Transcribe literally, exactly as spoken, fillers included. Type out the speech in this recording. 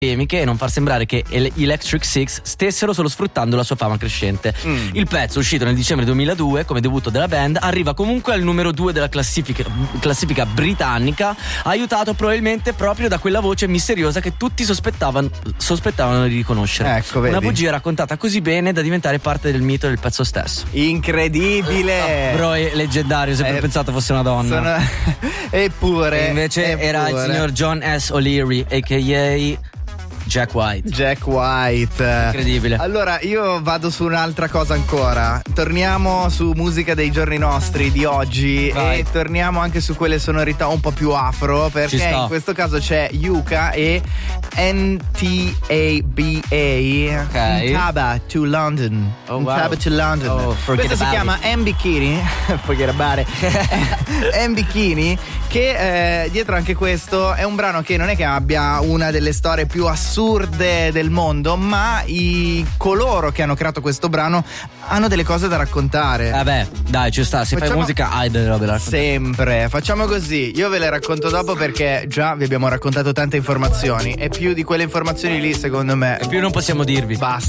e non far sembrare che Electric Six stessero solo sfruttando la sua fama crescente. Mm. Il pezzo, uscito nel dicembre duemiladue come debutto della band, arriva comunque al numero due della classifica, classifica britannica, aiutato probabilmente proprio da quella voce misteriosa che tutti sospettavano, sospettavano di riconoscere. Ecco, vedi. Una bugia raccontata così bene da diventare parte del mito del pezzo stesso. Incredibile! Oh, bro, è leggendario, ho sempre eh, pensato fosse una donna. Sono... Eppure e invece eppure. era il signor John S. O'Leary, a k a. Jack White. Jack White. Incredibile. Allora io vado su un'altra cosa ancora. Torniamo su musica dei giorni nostri di oggi. Vai. E torniamo anche su quelle sonorità un po' più afro, perché in questo caso c'è Yuka e N T A B A, okay. Ntaba to London. Oh, wow. Ntaba to London. Oh, questo si chiama M-Bikini. Forget about it. M-Bikini, che eh, dietro anche questo è un brano che non è che abbia una delle storie più assurde del mondo, ma i coloro che hanno creato questo brano hanno delle cose da raccontare. Vabbè, dai, ci sta, se facciamo... fai musica hai delle robe da raccontare. Sempre, facciamo così, io ve le racconto dopo perché già vi abbiamo raccontato tante informazioni e più di quelle informazioni lì secondo me e più non possiamo dirvi. Basta.